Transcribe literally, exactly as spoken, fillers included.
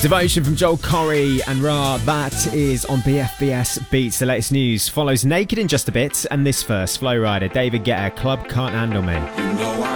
Devotion from Joel Corry and Ra. That is on B F B S Beats. The latest news follows Naked in just a bit, and this first, Flow Rider, David Guetta, Club Can't Handle Me.